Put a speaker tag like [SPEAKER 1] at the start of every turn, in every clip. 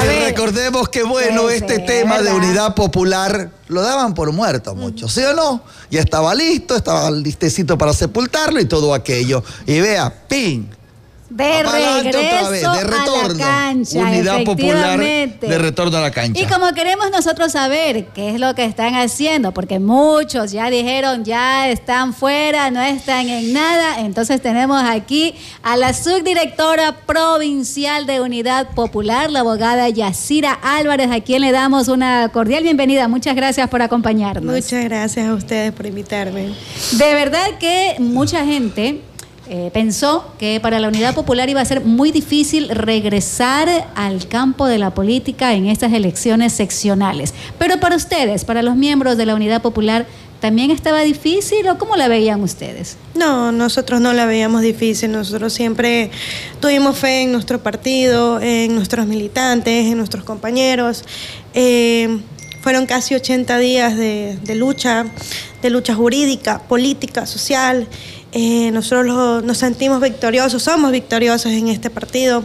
[SPEAKER 1] recordemos que, bueno, este tema de Unidad Popular lo daban por muerto muchos, ¿sí o no? Ya estaba listo, estaba listecito para sepultarlo y todo aquello. Y vea, ¡ping!
[SPEAKER 2] De regreso
[SPEAKER 1] otra vez, de retorno.
[SPEAKER 2] a la cancha,
[SPEAKER 1] Unidad Popular de retorno a la cancha.
[SPEAKER 2] Y como queremos nosotros saber qué es lo que están haciendo, porque muchos ya dijeron, ya están fuera, no están en nada, entonces tenemos aquí a la subdirectora provincial de Unidad Popular, la abogada Yacira Álvarez, a quien le damos una cordial bienvenida. Muchas gracias por acompañarnos.
[SPEAKER 3] Muchas gracias a ustedes por invitarme.
[SPEAKER 2] De verdad que mucha gente pensó que para la Unidad Popular iba a ser muy difícil regresar al campo de la política en estas elecciones seccionales. Pero para ustedes, para los miembros de la Unidad Popular, ¿también estaba difícil o cómo la veían ustedes?
[SPEAKER 3] No, nosotros no la veíamos difícil. Nosotros siempre tuvimos fe en nuestro partido, en nuestros militantes, en nuestros compañeros. Fueron casi 80 días de lucha jurídica, política, social. Nosotros nos sentimos victoriosos, somos victoriosos en este partido.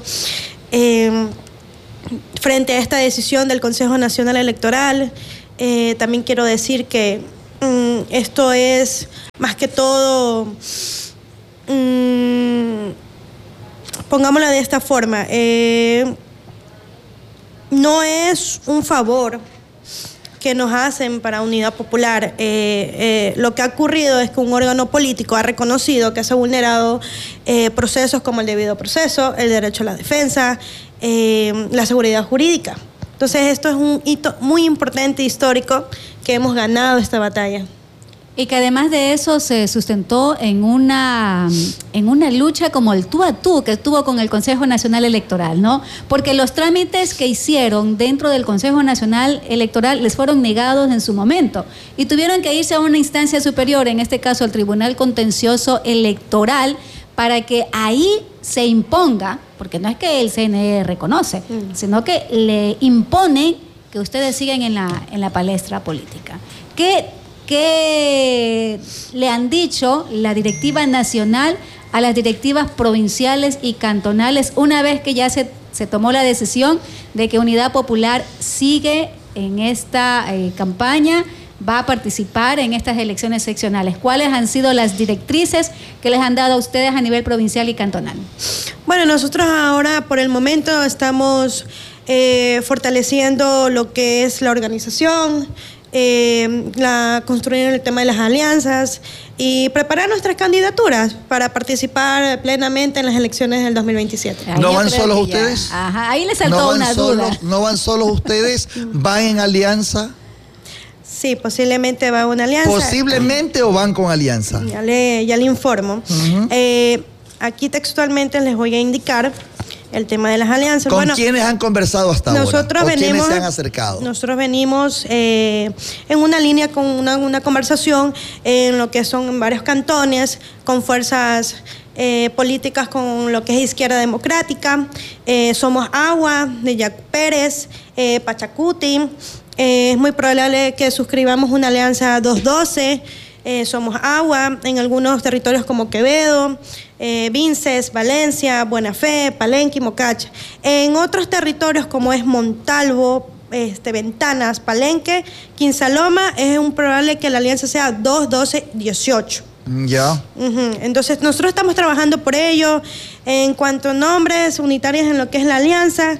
[SPEAKER 3] Frente a esta decisión del Consejo Nacional Electoral, también quiero decir que esto es más que todo, pongámoslo de esta forma, no es un favor que nos hacen para Unidad Popular. Lo que ha ocurrido es que un órgano político ha reconocido que se ha vulnerado procesos como el debido proceso, el derecho a la defensa, la seguridad jurídica. Entonces esto es un hito muy importante, histórico, que hemos ganado esta batalla.
[SPEAKER 2] Y que además de eso se sustentó en una lucha como el tú a tú que tuvo con el Consejo Nacional Electoral, ¿no? Porque los trámites que hicieron dentro del Consejo Nacional Electoral les fueron negados en su momento y tuvieron que irse a una instancia superior, en este caso al Tribunal Contencioso Electoral, para que ahí se imponga, porque no es que el CNE reconoce, sino que le impone que ustedes sigan en la palestra política. ¿Qué le han dicho la directiva nacional a las directivas provinciales y cantonales una vez que ya se tomó la decisión de que Unidad Popular sigue en esta campaña, va a participar en estas elecciones seccionales? ¿Cuáles han sido las directrices que les han dado a ustedes a nivel provincial y cantonal?
[SPEAKER 3] Bueno, nosotros ahora por el momento estamos fortaleciendo lo que es la organización, construir el tema de las alianzas y preparar nuestras candidaturas para participar plenamente en las elecciones del 2027.
[SPEAKER 1] ¿No van solos ustedes?
[SPEAKER 2] Ajá, ahí le saltó una duda.
[SPEAKER 1] ¿No van solos ustedes? ¿Van en alianza?
[SPEAKER 3] Sí, posiblemente va una alianza.
[SPEAKER 1] ¿Posiblemente o van con alianza?
[SPEAKER 3] Ya le informo. Aquí textualmente les voy a indicar el tema de las alianzas.
[SPEAKER 1] ¿Con quiénes han conversado hasta ahora? ¿Quiénes se han acercado?
[SPEAKER 3] Nosotros venimos en una línea con una conversación en lo que son varios cantones, con fuerzas políticas con lo que es Izquierda Democrática, Somos Agua, de Yacu Pérez, Pachacuti. Es muy probable que suscribamos una alianza 212, Somos Agua, en algunos territorios como Quevedo, Vinces, Valencia, Buena Fe, Palenque y Mocacha. En otros territorios como es Montalvo, Ventanas, Palenque, Quinsaloma, es un probable que la alianza sea 2-12-18.
[SPEAKER 1] Ya.
[SPEAKER 3] Entonces nosotros estamos trabajando por ello. En cuanto a nombres unitarios en lo que es la alianza,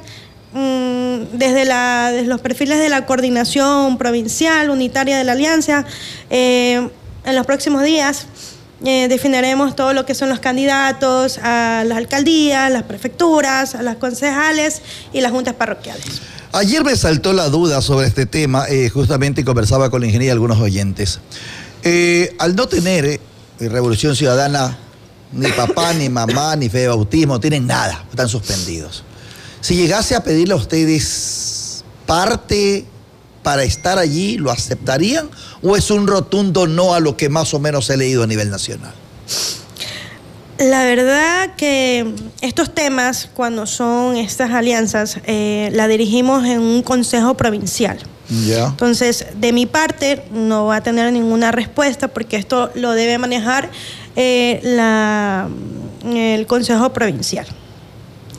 [SPEAKER 3] desde los perfiles de la coordinación provincial unitaria de la alianza, en los próximos días definiremos todo lo que son los candidatos a las alcaldías, las prefecturas, a las concejales y las juntas parroquiales.
[SPEAKER 1] Ayer me saltó la duda sobre este tema, justamente conversaba con la ingeniera y algunos oyentes. Al no tener Revolución Ciudadana, ni papá, ni mamá, ni fe de bautismo, no tienen nada, están suspendidos. Si llegase a pedirle a ustedes parte para estar allí, ¿lo aceptarían? ¿O es un rotundo no a lo que más o menos he leído a nivel nacional?
[SPEAKER 3] La verdad que estos temas, cuando son estas alianzas, la dirigimos en un consejo provincial.
[SPEAKER 1] Ya.
[SPEAKER 3] Entonces, de mi parte, no va a tener ninguna respuesta porque esto lo debe manejar el consejo provincial.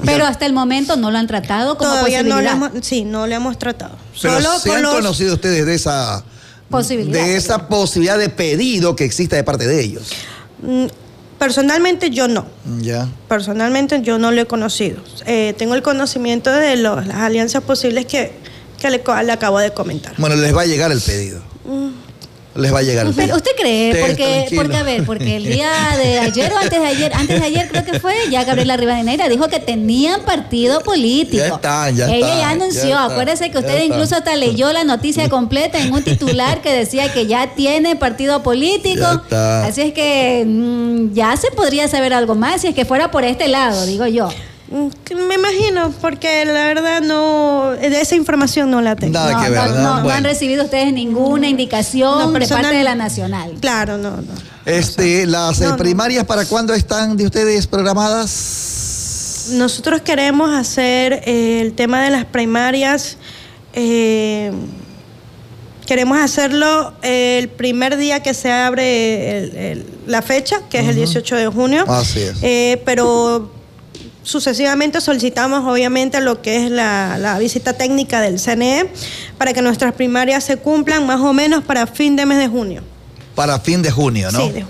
[SPEAKER 2] Pero hasta el momento no lo han tratado como
[SPEAKER 3] Todavía
[SPEAKER 2] posibilidad.
[SPEAKER 3] no lo hemos tratado.
[SPEAKER 1] Pero
[SPEAKER 3] Solo
[SPEAKER 1] ¿se
[SPEAKER 3] con
[SPEAKER 1] han
[SPEAKER 3] los...
[SPEAKER 1] conocido ustedes de esa
[SPEAKER 2] Posibilidad.
[SPEAKER 1] de pedido que exista de parte de ellos?
[SPEAKER 3] Personalmente yo no.
[SPEAKER 1] Ya.
[SPEAKER 3] Personalmente yo no lo he conocido. Tengo el conocimiento de las alianzas posibles que le acabo de comentar.
[SPEAKER 1] Bueno, les va a llegar el pedido. Les va a llegar el pedido.
[SPEAKER 2] Pero ¿usted cree?
[SPEAKER 1] Ustedes tranquilos.
[SPEAKER 2] Porque el día de ayer o antes de ayer creo que fue, ya Gabriela Rivadeneira dijo que tenían partido político.
[SPEAKER 1] Ya están.
[SPEAKER 2] Ella ya anunció, acuérdese que usted incluso hasta leyó la noticia completa en un titular que decía que ya tiene partido político.
[SPEAKER 1] Ya está.
[SPEAKER 2] Así es que ya se podría saber algo más si es que fuera por este lado, digo yo.
[SPEAKER 3] Me imagino, porque la verdad de esa información no la tengo.
[SPEAKER 1] Nada que ver, ¿no?
[SPEAKER 2] No
[SPEAKER 1] Bueno.
[SPEAKER 2] han recibido ustedes ninguna indicación de
[SPEAKER 3] personal-
[SPEAKER 2] parte de la Nacional.
[SPEAKER 3] Claro, no.
[SPEAKER 1] Las
[SPEAKER 3] no.
[SPEAKER 1] primarias, ¿para cuándo están de ustedes programadas?
[SPEAKER 3] Nosotros queremos hacer el tema de las primarias, queremos hacerlo el primer día que se abre la fecha, que es el 18 de junio.
[SPEAKER 1] Así es.
[SPEAKER 3] Pero sucesivamente solicitamos obviamente lo que es la visita técnica del CNE para que nuestras primarias se cumplan más o menos para fin de mes de junio.
[SPEAKER 1] Para fin de junio, ¿no?
[SPEAKER 3] Sí, de junio.